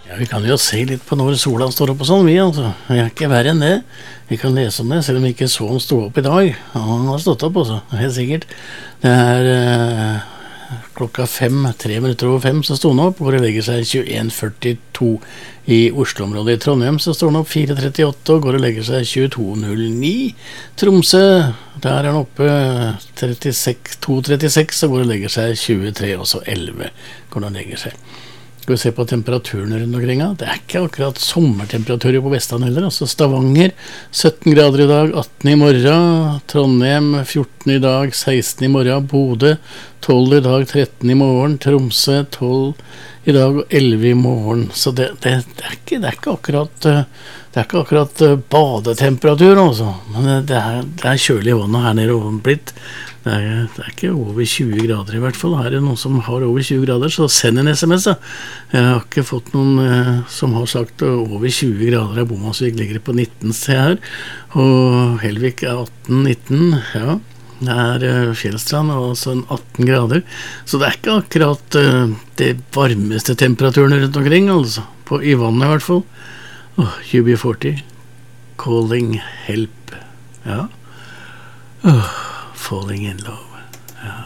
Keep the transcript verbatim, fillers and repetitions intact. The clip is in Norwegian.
Ja, vi kan jo se litt på når sola står opp og sånn, vi altså. Vi er ikke verre enn det. Vi kan lese om det, selv om vi ikke så han stå opp i dag. Ja, han har stått opp også, helt sikkert. Det er eh, klokka fem, tre minutter over fem, så står han opp, hvor det legger seg tjueen førtito i Oslo-området. I Trondheim så står han opp fire trettiåtte, og går og legger seg tjueto null ni. Tromsø, der er han oppe trettiseks, to trettiseks, og går og legger seg tjuetre, og så elleve går han og legger seg. Skal vi se på temperaturen rundt omkring, det er ikke akkurat sommertemperaturer på Vestland heller, altså Stavanger sytten grader i dag, atten i morgen, Trondheim fjorten i dag, seksten i morgen, Bodø tolv i dag, tretten i morgen, Tromsø tolv i dag og elleve i morgen, så det, det, det, er, ikke, det er ikke akkurat det er ikke akkurat badetemperatur altså, men det er, det er kjølig i vannet her nede og blitt. Det er, det er ikke over tjue grader i hvert fall. Her er det noen som har over tjue grader, så send en sms da. Jeg har ikke fått noen eh, som har sagt over tjue grader. Bomansvik ligger på nitten se her, og Helvik er atten nitten, ja. Det er eh, Fjellstrand, altså atten grader. Så det er ikke akkurat eh, det varmeste temperaturen rundt omkring, altså. På, I vannet i hvert fall. Oh, U B førti, calling help, ja. Oh. Falling in love.